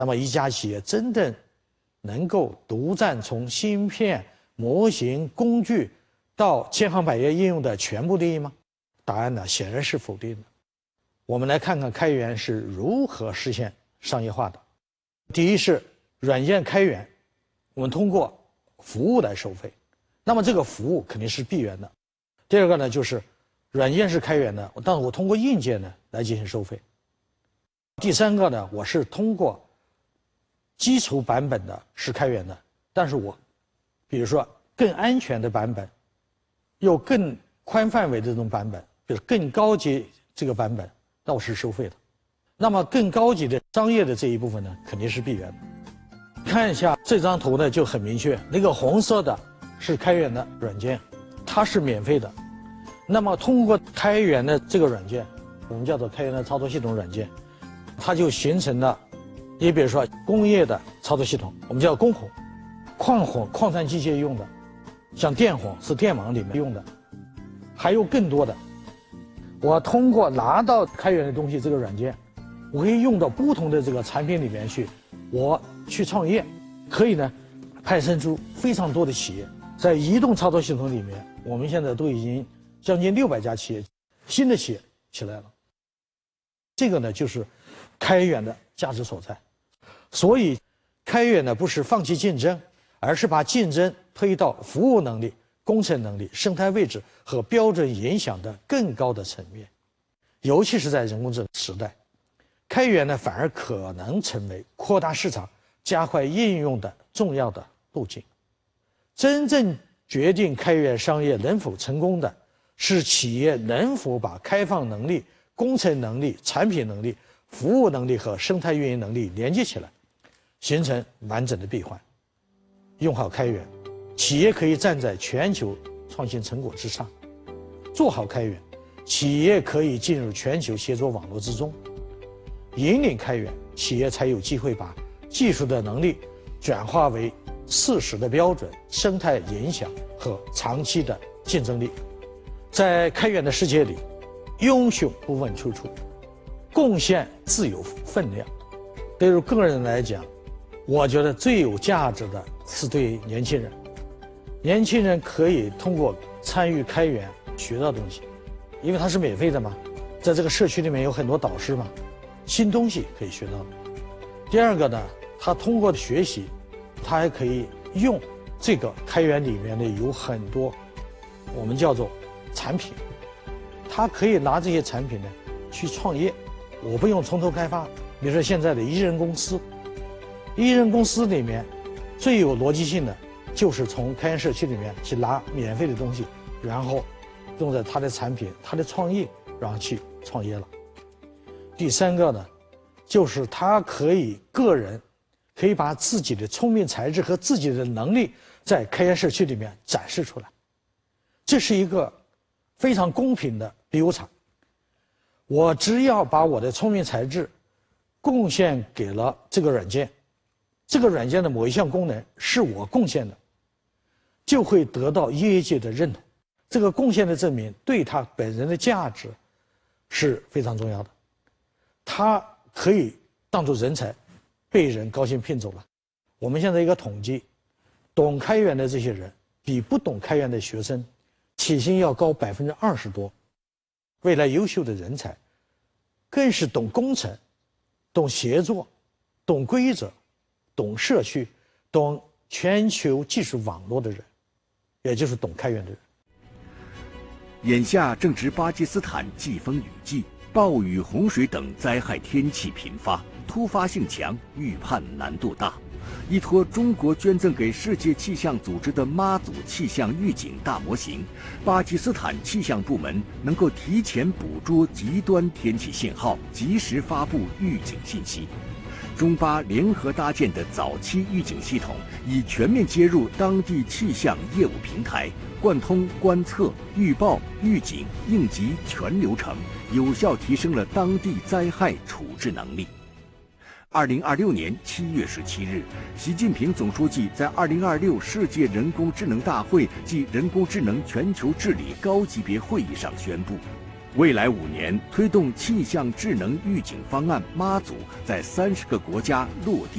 那么一家企业真正能够独占从芯片、模型、工具到千行百业应用的全部利益吗？答案呢，显然是否定的。我们来看看开源是如何实现商业化的。第一是软件开源，我们通过服务来收费，那么这个服务肯定是闭源的。第二个呢，就是软件是开源的，但是我通过硬件呢来进行收费。第三个呢，我是通过基础版本的是开源的，但是我比如说更安全的版本，有更宽范围的这种版本，比如更高级这个版本，那我是收费的。那么更高级的商业的这一部分呢，肯定是闭源的。看一下这张图呢，就很明确，那个红色的是开源的软件，它是免费的。那么通过开源的这个软件，我们叫做开源的操作系统软件，它就形成了，你比如说工业的操作系统，我们叫工混；矿混，矿产机械用的；像电混是电网里面用的，还有更多的。我通过拿到开源的东西这个软件，我可以用到不同的这个产品里面去，我去创业，可以呢派生出非常多的企业。在移动操作系统里面，我们现在都已经将近600家企业，新的企业起来了。这个呢就是开源的价值所在。所以开源呢不是放弃竞争，而是把竞争推到服务能力、工程能力、生态位置和标准影响的更高的层面。尤其是在人工智能时代，开源呢反而可能成为扩大市场、加快应用的重要的路径。真正决定开源商业能否成功的，是企业能否把开放能力、工程能力、产品能力、服务能力和生态运营能力连接起来，形成完整的闭环。用好开源，企业可以站在全球创新成果之上；做好开源，企业可以进入全球协作网络之中。引领开源，企业才有机会把技术的能力转化为事实的标准、生态影响和长期的竞争力。在开源的世界里，英雄不问出处，贡献自有分量。对于个人来讲，我觉得最有价值的是对年轻人。年轻人可以通过参与开源学到东西，因为它是免费的嘛，在这个社区里面有很多导师嘛，新东西可以学到。第二个呢，他通过学习，他还可以用这个开源里面的有很多我们叫做产品，他可以拿这些产品呢去创业，我不用从头开发。比如说现在的一人公司，一人公司里面最有逻辑性的就是从开源社区里面去拿免费的东西，然后用在他的产品、他的创业，然后去创业了。第三个呢，就是他可以个人可以把自己的聪明才智和自己的能力在开源社区里面展示出来，这是一个非常公平的比武场。我只要把我的聪明才智贡献给了这个软件，这个软件的某一项功能是我贡献的，就会得到业界的认同。这个贡献的证明对他本人的价值是非常重要的，他可以当作人才被人高薪聘走了。我们现在一个统计，懂开源的这些人比不懂开源的学生起薪要高20%多。未来优秀的人才更是懂工程、懂协作、懂规则、懂社区、懂全球技术网络的人，也就是懂开源的人。 眼下正值巴基斯坦季风雨季，暴雨、洪水等灾害天气频发，突发性强，预判难度大。依托中国捐赠给世界气象组织的妈祖气象预警大模型，巴基斯坦气象部门能够提前捕捉极端天气信号，及时发布预警信息。中巴联合搭建的早期预警系统，已全面接入当地气象业务平台，贯通观测、预报、预警、应急全流程，有效提升了当地灾害处置能力。2026年7月17日，习近平总书记在2026世界人工智能大会暨人工智能全球治理高级别会议上宣布， 未来5年推动气象智能预警方案，妈祖在30个国家落地。